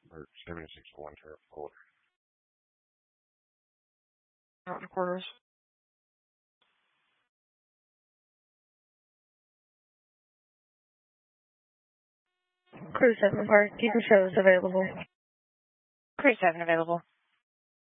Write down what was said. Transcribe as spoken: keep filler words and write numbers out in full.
or seventy-six oh one Terra Forward. Mountain quarters. Crew seven Park, keep your shows available. Crew seven available.